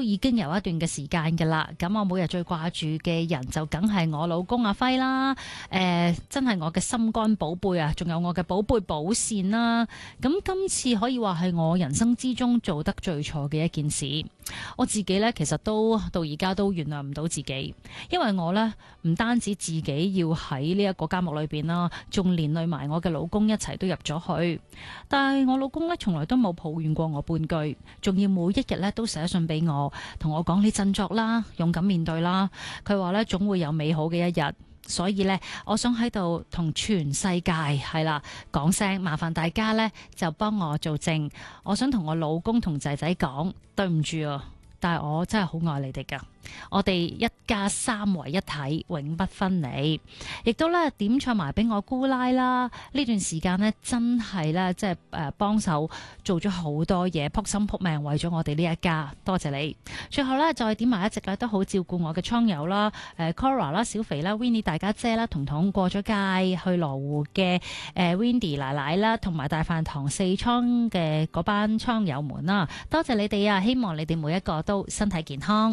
已經有一段嘅時間㗎啦。咁我每日最掛住嘅人就梗係我老公阿輝啦。真係我嘅心肝寶貝啊，仲有我嘅寶貝寶善啦。咁今次可以話係我人生之中做得最錯嘅一件事。我自己呢，其實都到而家都原諒唔到自己，因為我呢，唔單止自己要喺呢一個監獄裏邊啦，仲連累埋我嘅老公一齊都入咗去。但係我老公呢，從來都冇抱怨過我半句，仲要每一日呢都寫信俾我，同我講你振作啦，勇敢面對啦。佢話呢，總會有美好嘅一日。所以呢，我想喺度同全世界係啦講聲，麻煩大家呢就幫我做證。我想同我老公同仔仔講，對唔住啊，但係我真係好愛你哋㗎。我哋一家三為一體，永不分離。亦都咧點唱埋俾我姑奶啦。呢段時間呢，真係咧即係幫手做咗好多嘢，撲心撲命為咗我哋呢一家。多謝你。最後咧再點埋一直咧都好照顧我嘅倉友啦，Cora 啦、小肥啦、Winnie 大家姐啦、彤彤過咗界去羅湖嘅Windy 奶奶啦，同埋大飯堂四倉嘅嗰班倉友們啦，多謝你哋啊！希望你哋每一個都身體健康。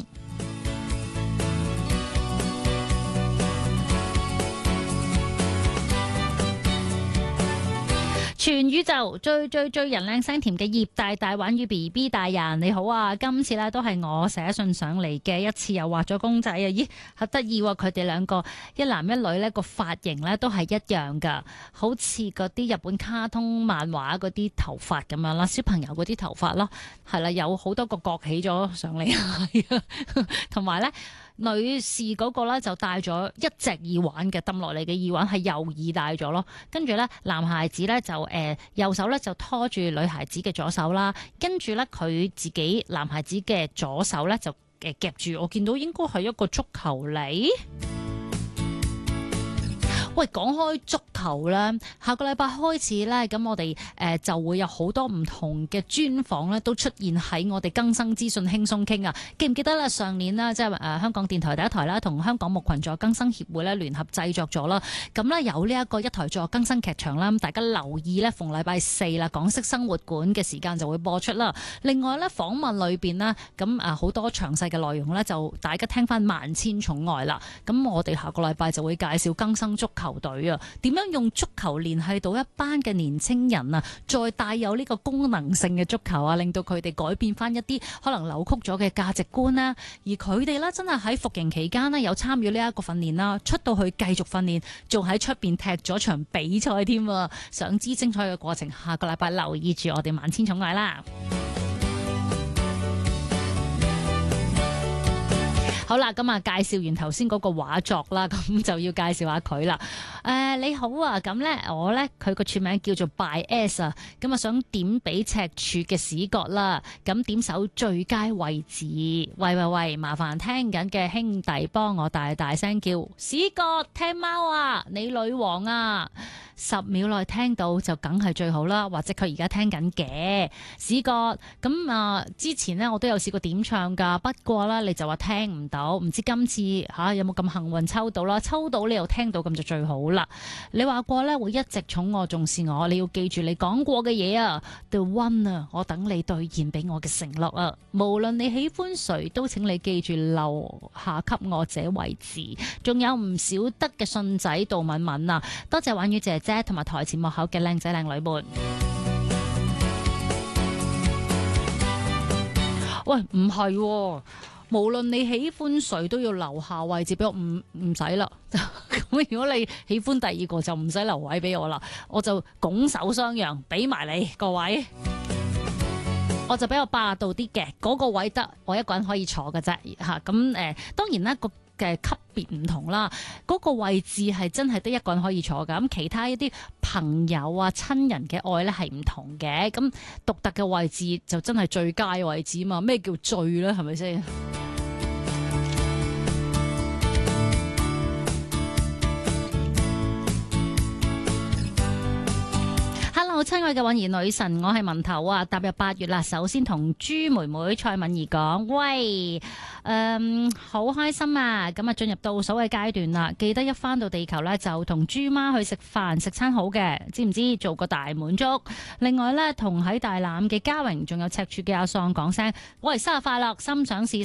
全宇宙最人靚聲甜嘅葉大大玩與 BB 大人，你好啊！今次咧都係我寫信上嚟嘅一次，又畫咗公仔啊！咦，好得意喎！佢哋兩個一男一女咧個髮型咧都係一樣噶，好似嗰啲日本卡通漫畫嗰啲頭髮咁樣啦，小朋友嗰啲頭髮咯，係啦，有好多個角起咗上嚟，同埋咧。女士嗰個咧就戴咗一隻耳環嘅，抌落嚟嘅耳環係右耳戴咗咯。跟住咧，男孩子咧就右手咧就拖住女孩子嘅左手啦，跟住咧佢自己男孩子嘅左手咧就夾住，我見到應該係一個足球嚟。喂，講開足球啦，下個禮拜開始咧，咁我哋就會有好多唔同嘅專訪咧，都出現喺我哋更生資訊輕鬆傾啊！記唔記得咧？上年啦，即係香港電台第一台啦，同香港木群座更生協會咧聯合製作咗啦。咁咧有呢一個一台座更生劇場啦，咁大家留意咧，逢禮拜四啦，港式生活館嘅時間就會播出啦。另外咧，訪問裏邊呢，咁好多詳細嘅內容咧，就大家聽翻萬千寵愛啦。咁我哋下個禮拜就會介紹更生足球隊啊，點樣用足球聯繫到一班嘅年青人啊，再帶有呢個功能性嘅足球啊，令到佢哋改變翻一啲可能扭曲咗嘅價值觀啦。而佢哋呢，真係喺服刑期間呢，有參與呢一個訓練啦，出到去繼續訓練，仲喺出邊踢咗場比賽添啊！想知精彩嘅過程，下個禮拜留意住我哋萬千寵愛啦。好啦，咁啊介紹完頭先嗰個畫作啦，咁就要介紹下佢啦。你好啊，咁呢，我呢，佢個全名叫做 By S 啊，咁啊想點俾赤柱嘅視覺啦，咁點首最佳位置。喂，麻煩聽緊嘅兄弟幫我大大聲叫視覺聽貓啊，你女王啊！10秒內聽到就梗係最好啦，或者佢而家聽緊嘅視覺咁啊，之前呢，我都有試過點唱噶，不過啦你就話聽唔到，唔知今次有冇咁幸運抽到啦？抽到你又聽到咁就最好啦。你話過呢，會一直寵我重視我，你要記住你講過嘅嘢啊 The One 啊，我等你兌現俾我嘅承諾啊！無論你喜歡誰，都請你記住留下給我這位置。仲有唔少得嘅信仔杜敏敏啊，多謝婉宇姐姐同埋台前幕後嘅靚仔靚女們。喂，唔係喎，無論你喜歡誰都要留下位置俾我，唔使啦。咁如果你喜歡第二個就唔使留位俾我啦，我就拱手相讓俾埋你各位。我就比較霸道啲嘅，嗰個位得我一個人可以坐嘅啫嚇。咁當然啦，個嘅級別唔同啦，嗰個位置係真係得一個人可以坐㗎。咁其他一啲朋友啊、親人嘅愛咧係唔同嘅。咁獨特嘅位置就真係最佳位置嘛。咩叫最咧？係咪先？Hello， 親愛嘅韻兒女神，我係文頭啊！踏入8月啦，首先同朱妹妹蔡敏兒講，喂，好開心啊！咁啊，進入倒數嘅階段啦，記得一返到地球呢，就同豬媽去食飯，食餐好嘅，知唔知？做個大滿足。另外呢，同喺大欖嘅嘉榮，仲有赤柱嘅阿喪講聲，喂，生日快樂！心想事